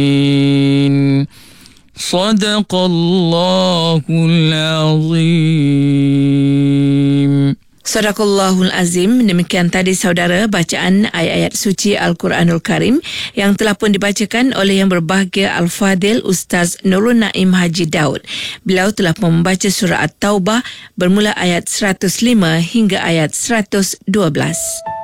Sadaqallahul Azim. Sadaqallahul Azim. Demikian tadi saudara bacaan ayat-ayat suci Al-Quranul Karim yang telah pun dibacakan oleh yang berbahagia Al-Fadil Ustaz Nurul Naim Haji Daud. Beliau telah membaca surah At-Taubah bermula ayat 105 hingga ayat 112.